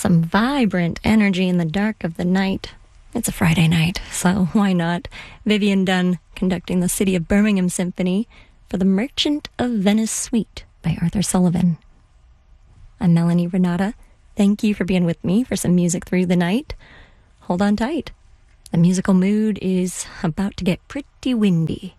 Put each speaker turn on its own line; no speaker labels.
some vibrant energy in the dark of the night. It's a Friday night, so why not? Vivian Dunn conducting the City of Birmingham Symphony for the Merchant of Venice Suite by Arthur Sullivan. I'm Melanie Renata. Thank you for being with me for some music through the night. Hold on tight. The musical mood is about to get pretty windy.